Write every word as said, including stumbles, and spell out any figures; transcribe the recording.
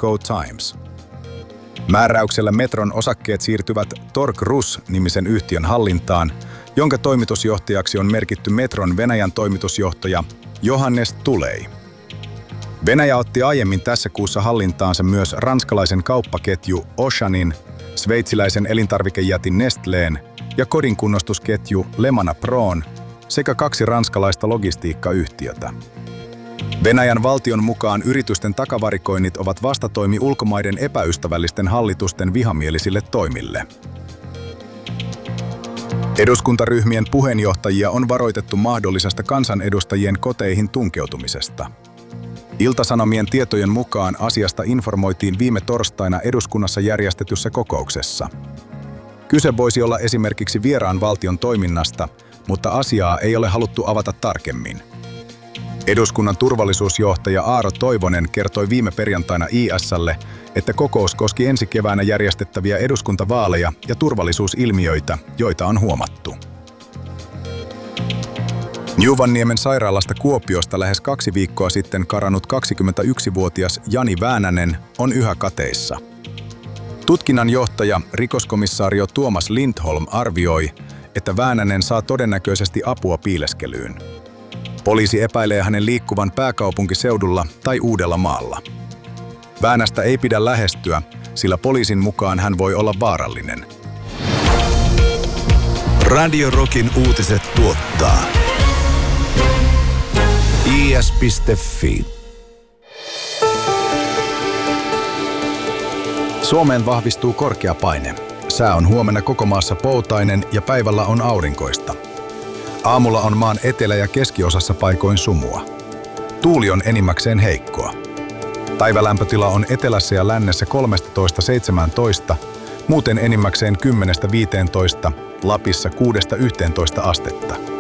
Moscow Times. Määräyksellä metron osakkeet siirtyvät Torg Rus-nimisen yhtiön hallintaan, jonka toimitusjohtajaksi on merkitty metron Venäjän toimitusjohtaja Johannes Tulei. Venäjä otti aiemmin tässä kuussa hallintaansa myös ranskalaisen kauppaketju Auchanin, sveitsiläisen elintarvikejätin Nestleen ja kodinkunnostusketju Lemana Pron sekä kaksi ranskalaista logistiikkayhtiötä. Venäjän valtion mukaan yritysten takavarikoinnit ovat vastatoimi ulkomaiden epäystävällisten hallitusten vihamielisille toimille. Eduskuntaryhmien puheenjohtajia on varoitettu mahdollisesta kansanedustajien koteihin tunkeutumisesta. Ilta-Sanomien tietojen mukaan asiasta informoitiin viime torstaina eduskunnassa järjestetyssä kokouksessa. Kyse voisi olla esimerkiksi vieraan valtion toiminnasta, mutta asiaa ei ole haluttu avata tarkemmin. Eduskunnan turvallisuusjohtaja Aaro Toivonen kertoi viime perjantaina I S:lle, että kokous koski ensi keväänä järjestettäviä eduskuntavaaleja ja turvallisuusilmiöitä, joita on huomattu. Juuvanniemen sairaalasta Kuopiosta lähes kaksi viikkoa sitten karannut kaksikymmentäyksivuotias Jani Väänänen on yhä kateissa. Tutkinnan johtaja, rikoskomissaario Tuomas Lindholm arvioi, että Väänänen saa todennäköisesti apua piileskelyyn. Poliisi epäilee hänen liikkuvan pääkaupunkiseudulla tai Uudellamaalla. Väänästä ei pidä lähestyä, sillä poliisin mukaan hän voi olla vaarallinen. Radio Rockin uutiset tuottaa i s piste f i. Suomeen vahvistuu korkea paine. Sää on huomenna koko maassa poutainen ja päivällä on aurinkoista. Aamulla on maan etelä- ja keskiosassa paikoin sumua. Tuuli on enimmäkseen heikkoa. Päivälämpötila on etelässä ja lännessä kolmetoista seitsemäntoista, muuten enimmäkseen kymmenen viisitoista, Lapissa kuusi yhteentoista astetta.